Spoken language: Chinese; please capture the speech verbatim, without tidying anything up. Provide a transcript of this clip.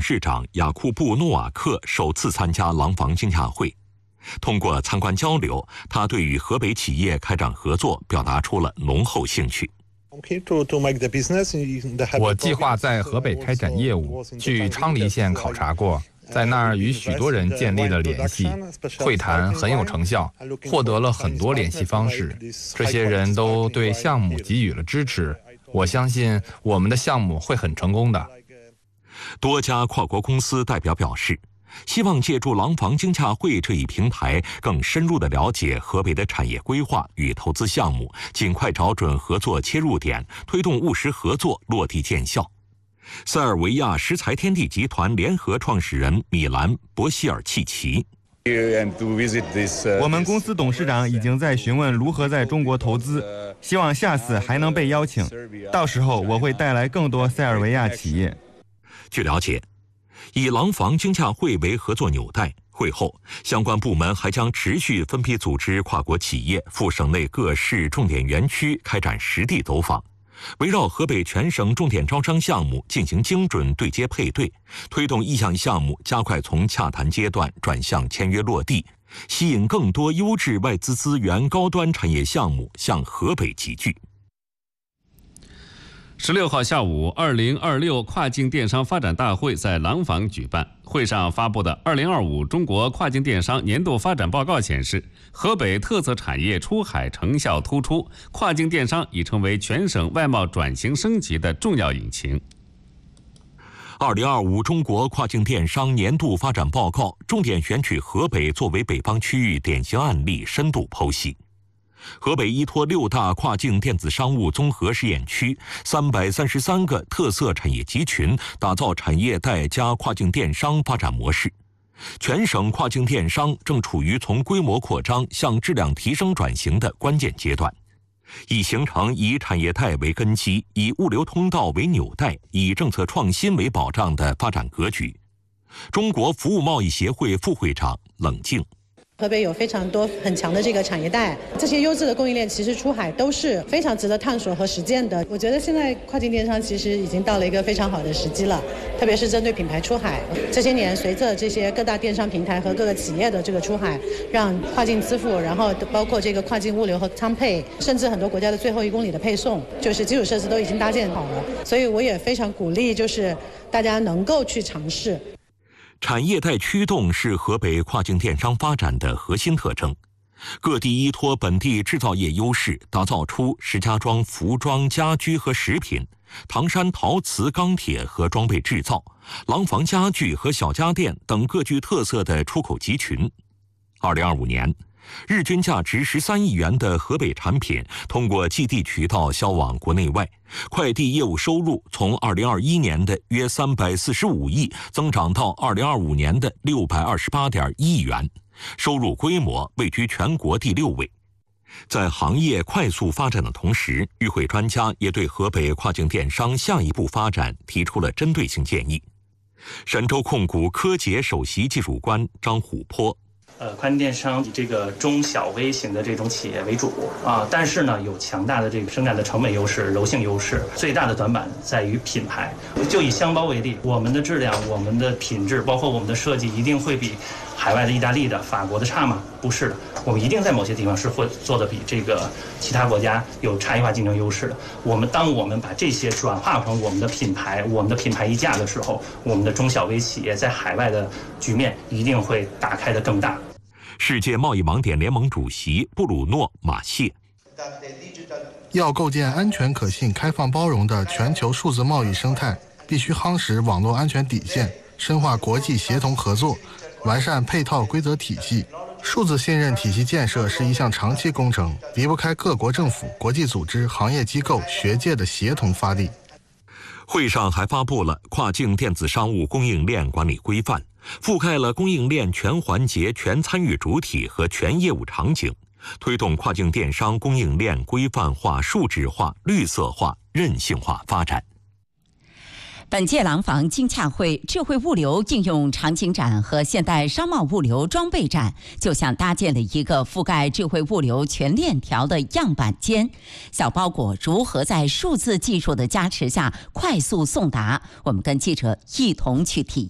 董事长雅库布·诺瓦克首次参加廊坊经洽会。通过参观交流，他对与河北企业开展合作表达出了浓厚兴趣。 我计划在河北开展业务，去昌黎县考察过，在那儿与许多人建立了联系，会谈很有成效，获得了很多联系方式。这些人都对项目给予了支持，我相信我们的项目会很成功的。 多家跨国公司代表表示，希望借助廊坊经洽会这一平台，更深入地了解河北的产业规划与投资项目，尽快找准合作切入点，推动务实合作落地见效。塞尔维亚石材天地集团联合创始人米兰·博希尔契奇。 我们公司董事长已经在询问如何在中国投资，希望下次还能被邀请，到时候我会带来更多塞尔维亚企业。 据了解，以廊坊经洽会为合作纽带，会后相关部门还将持续分批组织跨国企业赴省内各市重点园区开展实地走访，围绕河北全省重点招商项目进行精准对接配对，推动意向项目加快从洽谈阶段转向签约落地，吸引更多优质外资资源高端产业项目向河北集聚。 十六号下午，二零二六跨境电商发展大会在廊坊举办。会上发布的二零二五中国跨境电商年度发展报告显示，河北特色产业出海成效突出，跨境电商已成为全省外贸转型升级的重要引擎。 二零二五中国跨境电商年度发展报告重点选取河北作为北方区域典型案例，深度剖析。河北依托六大跨境电子商务综合试验区、三百三十三个特色产业集群，打造产业带加跨境电商发展模式。全省跨境电商正处于从规模扩张向质量提升转型的关键阶段，已形成以产业带为根基、以物流通道为纽带、以政策创新为保障的发展格局。中国服务贸易协会副会长冷静。 河北有非常多很强的这个产业带，这些优质的供应链其实出海都是非常值得探索和实践的。我觉得现在跨境电商其实已经到了一个非常好的时机了，特别是针对品牌出海。这些年随着这些各大电商平台和各个企业的这个出海，让跨境支付，然后包括这个跨境物流和仓配，甚至很多国家的最后一公里的配送，就是基础设施都已经搭建好了。所以我也非常鼓励，就是大家能够去尝试。 产业带驱动是河北跨境电商发展的核心特征，各地依托本地制造业优势，打造出石家庄服装、家居和食品、唐山陶瓷、钢铁和装备制造、廊坊家具和小家电等各具特色的出口集群。二零二五年，日均价值十三亿元的河北产品通过寄递渠道销往国内外，快递业务收入从二零二一年的约三百四十五亿增长到二零二五年的六百二十八点一亿元，收入规模位居全国第六位。在行业快速发展的同时，与会专家也对河北跨境电商下一步发展提出了针对性建议。神州控股科杰首席技术官张虎坡。 呃，跨境电商以这个中小微型的这种企业为主啊，但是呢，有强大的这个生产的成本优势、柔性优势。最大的短板在于品牌。就以箱包为例，我们的质量、我们的品质，包括我们的设计，一定会比海外的意大利的、法国的差吗？不是的，我们一定在某些地方是会做的比这个其他国家有差异化竞争优势的。我们当我们把这些转化成我们的品牌、我们的品牌溢价的时候，我们的中小微企业在海外的局面一定会打开的更大。 世界贸易网点联盟主席布鲁诺·马谢。 要构建安全、可信、开放、包容的全球数字贸易生态，必须夯实网络安全底线，深化国际协同合作，完善配套规则体系。数字信任体系建设是一项长期工程，离不开各国政府、国际组织、行业机构、学界的协同发力。 会上还发布了跨境电子商务供应链管理规范，覆盖了供应链全环节、全参与主体和全业务场景，推动跨境电商供应链规范化、数字化、绿色化、韧性化发展。 本届廊坊经洽会智慧物流应用场景展和现代商贸物流装备展，就像搭建了一个覆盖智慧物流全链条的样板间。小包裹如何在数字技术的加持下快速送达？我们跟记者一同去体验。